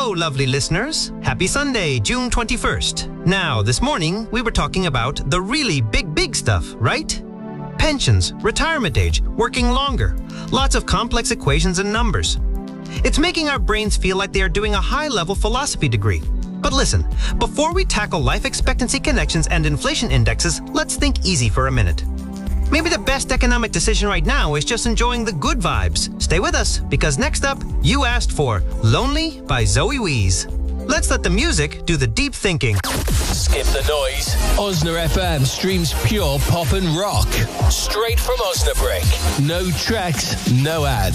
Hello, lovely listeners. Happy Sunday, June 21st. Now, this morning, we were talking about the really big stuff, right? Pensions, retirement age, working longer, lots of complex equations and numbers. It's making our brains feel like they are doing a high-level philosophy degree. But listen, before we tackle life expectancy connections and inflation indexes, let's think easy for a minute. Maybe the best economic decision right now is just enjoying the good vibes. Stay with us, because next up, you asked for Lonely by Zoe Wees. Let's let the music do the deep thinking. Skip the noise. Osna FM streams pure pop and rock. Straight from Osnabrück. No tracks, no ads.